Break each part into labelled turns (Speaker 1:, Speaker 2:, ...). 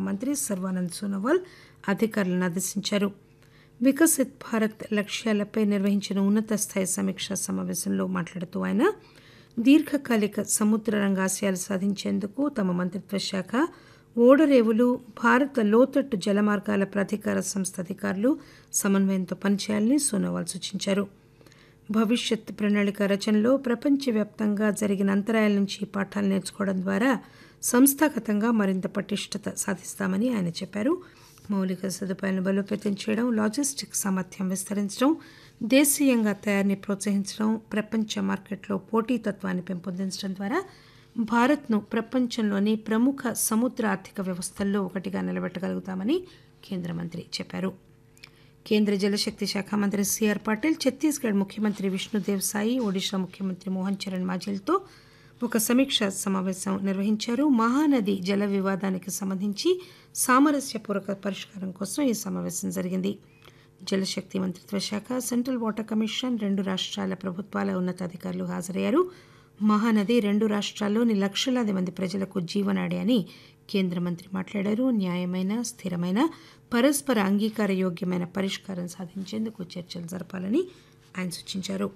Speaker 1: మంత్రి సర్వానంద్ సోనోవాల్ అధికారులను ఆదేశించారు. వికసిత్ భారత్ లక్ష్యాలపై నిర్వహించిన ఉన్నత స్థాయి సమీక్షా సమావేశంలో మాట్లాడుతూ ఆయన దీర్ఘకాలిక సముద్ర రంగ ఆశయాలు సాధించేందుకు తమ మంత్రిత్వ శాఖ ఓడరేవులు, భారత లోతట్టు జలమార్గాల ప్రాధికార సంస్థ అధికారులు సమన్వయంతో పనిచేయాలని సోనోవాల్ సూచించారు. భవిష్యత్ ప్రణాళిక రచనలో ప్రపంచవ్యాప్తంగా జరిగిన అంతరాయాల నుంచి పాఠాలు నేర్చుకోవడం ద్వారా సంస్థాగతంగా మరింత పటిష్టత సాధిస్తామని ఆయన చెప్పారు. మౌలిక సదుపాయాలను బలోపేతం చేయడం, లాజిస్టిక్స్ సామర్థ్యం విస్తరించడం, దేశీయంగా తయారీని ప్రోత్సహించడం, ప్రపంచ మార్కెట్లో పోటీతత్వాన్ని పెంపొందించడం ద్వారా భారత్ను ప్రపంచంలోని ప్రముఖ సముద్ర ఆర్థిక వ్యవస్థల్లో ఒకటిగా నిలబెట్టగలుగుతామని కేంద్ర మంత్రి చెప్పారు. కేంద్ర జలశక్తి శాఖ మంత్రి సిఆర్ పాటిల్, ఛత్తీస్గఢ్ ముఖ్యమంత్రి విష్ణుదేవ్ సాయి, ఒడిషా ముఖ్యమంత్రి మోహన్ చరణ్ మాఝీలతో ఒక సమీక్షా సమావేశం నిర్వహించారు. మహానది జల వివాదానికి సంబంధించి సామరస్యపూర్వక పరిష్కారం కోసం ఈ సమావేశం జరిగింది. జలశక్తి మంత్రిత్వ శాఖ, సెంట్రల్ వాటర్ కమిషన్, రెండు రాష్ట్రాల ప్రభుత్వాల ఉన్నతాధికారులు హాజరయ్యారు. మహానది రెండు రాష్ట్రాల్లోని లక్షలాది మంది ప్రజలకు జీవనాడి అని కేంద్ర మంత్రి మాట్లాడారు. న్యాయమైన, స్థిరమైన, పరస్పర అంగీకార యోగ్యమైన పరిష్కారం సాధించేందుకు చర్చలు జరపాలని ఆయన సూచించారు.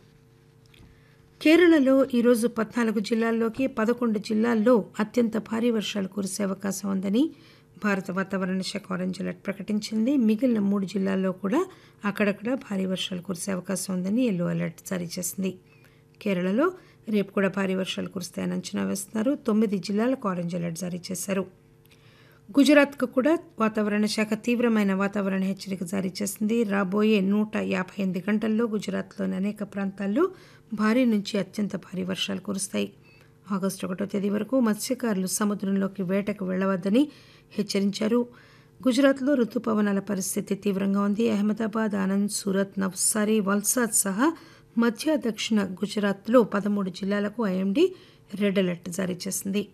Speaker 1: కేరళలో ఈరోజు 14 జిల్లాల్లోకి 11 జిల్లాల్లో అత్యంత భారీ వర్షాలు కురిసే అవకాశం ఉందని భారత వాతావరణ శాఖ ఆరెంజ్ అలర్ట్ ప్రకటించింది. మిగిలిన 3 జిల్లాల్లో కూడా అక్కడక్కడ భారీ వర్షాలు కురిసే అవకాశం ఉందని ఎల్లో అలర్ట్ జారీ చేసింది. కేరళలో రేపు కూడా భారీ వర్షాలు కురుస్తాయని అంచనా వేస్తున్నారు. 9 జిల్లాలకు ఆరెంజ్ అలర్ట్ జారీ చేశారు. గుజరాత్కు కూడా వాతావరణ శాఖ తీవ్రమైన వాతావరణ హెచ్చరిక జారీ చేసింది. రాబోయే 158 గంటల్లో గుజరాత్లోని అనేక ప్రాంతాల్లో భారీ నుంచి అత్యంత భారీ వర్షాలు కురుస్తాయి. ఆగస్టు 1వ తేదీ వరకు మత్స్యకారులు సముద్రంలోకి వేటకు వెళ్లవద్దని హెచ్చరించారు. గుజరాత్లో రుతుపవనాల పరిస్థితి తీవ్రంగా ఉంది. అహ్మదాబాద్, ఆనంద్, సూరత్, నవ్సారీ, వల్సాద్ సహా మధ్య దక్షిణ గుజరాత్లో 13 జిల్లాలకు ఐఎండీ రెడ్ అలర్ట్ జారీ చేసింది.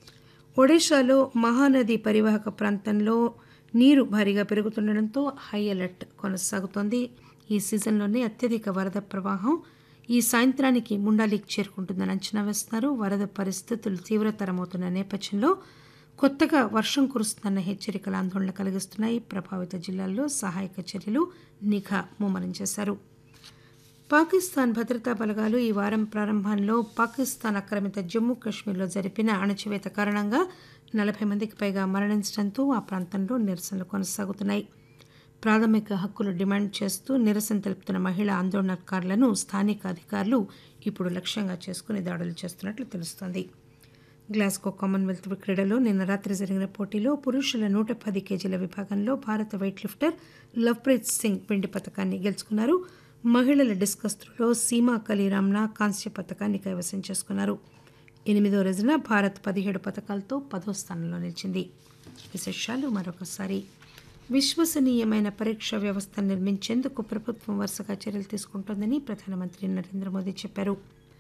Speaker 1: ఒడిషాలో మహానది పరివాహక ప్రాంతంలో నీరు భారీగా పెరుగుతుండటంతో హై అలర్ట్ కొనసాగుతోంది. ఈ సీజన్లోనే అత్యధిక వరద ప్రవాహం ఈ సాయంత్రానికి ముండాలికి చేరుకుంటుందని అంచనా వేస్తున్నారు. వరద పరిస్థితులు తీవ్రతరమవుతున్న నేపథ్యంలో కొత్తగా వర్షం కురుస్తుందన్న హెచ్చరికలు ఆందోళన కలిగిస్తున్నాయి. ప్రభావిత జిల్లాల్లో సహాయక చర్యలు నిఘా ముమ్మరం చేశారు. పాకిస్తాన్ భద్రతా బలగాలు ఈ వారం ప్రారంభంలో పాకిస్తాన్ ఆక్రమిత జమ్మూ కాశ్మీర్లో జరిపిన అణచివేత కారణంగా 40 మందికి పైగా మరణించడంతో ఆ ప్రాంతంలో నిరసనలు కొనసాగుతున్నాయి. ప్రాథమిక హక్కులు డిమాండ్ చేస్తూ నిరసన తెలుపుతున్న మహిళా ఆందోళనకారులను స్థానిక అధికారులు ఇప్పుడు లక్ష్యంగా చేసుకుని దాడులు చేస్తున్నట్లు తెలుస్తోంది. గ్లాస్గో కామన్వెల్త్ క్రీడలో నిన్న రాత్రి జరిగిన పోటీలో పురుషుల 110 కేజీల విభాగంలో భారత వెయిట్ లిఫ్టర్ లవ్ప్రీత్ సింగ్ వెండి పతకాన్ని గెలుచుకున్నారు. మహిళల డిస్కస్ త్రోలో సీమా కలీరామ్నా కాంస్య పతకాన్ని కైవసం చేసుకున్నారు. 8వ రోజున భారత్ 17 పతకాలతో 10వ స్థానంలో నిలిచింది. విశేషాలు మరొకసారి. విశ్వసనీయమైన పరీక్షా వ్యవస్థను నిర్మించేందుకు ప్రభుత్వం వరుసగా చర్యలు తీసుకుంటోందని ప్రధానమంత్రి నరేంద్ర మోదీ చెప్పారు.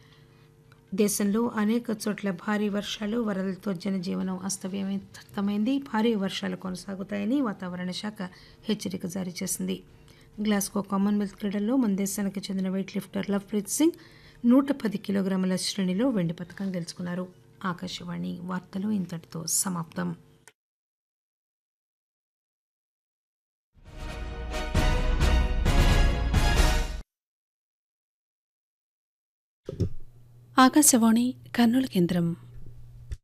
Speaker 1: దేశంలో అనేక చోట్ల భారీ వర్షాలు, వరదలతో జనజీవనం అస్తవ్యస్తమైంది. భారీ వర్షాలు కొనసాగుతాయని వాతావరణ శాఖ హెచ్చరిక జారీ చేసింది. గ్లాస్గో కామన్వెల్త్ క్రీడల్లో మన దేశానికి చెందిన వెయిట్ లిఫ్టర్ లవ్ప్రీత్ సింగ్ 110 కిలోగ్రాముల శ్రేణిలో వెండి పతకం గెలుచుకున్నారు. ఆకాశవాణి వార్తలు ఇంతటితో సమాప్తం.
Speaker 2: ఆకాశవాణి కర్నూలు కేంద్రం.